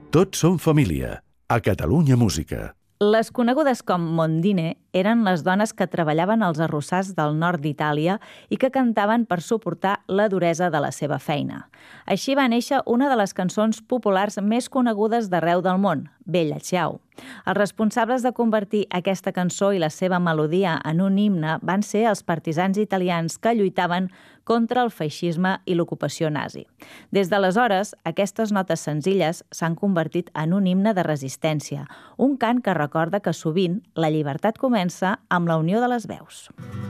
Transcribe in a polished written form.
Tots som família, a Catalunya Música. Les conegudes com mondine eren les dones que treballaven als arrossars del nord d'Itàlia i que cantaven per suportar la duresa de la seva feina. Així va néixer una de les cançons populars més conegudes d'arreu del món, Bella Ciao. Els responsables de convertir aquesta cançó i la seva melodia en un himne van ser els partisans italians que lluitaven contra el feixisme i l'ocupació nazi. Des d'aleshores, aquestes notes senzilles s'han convertit en un himne de resistència, un cant que recorda que sovint la llibertat comença amb la unió de les veus.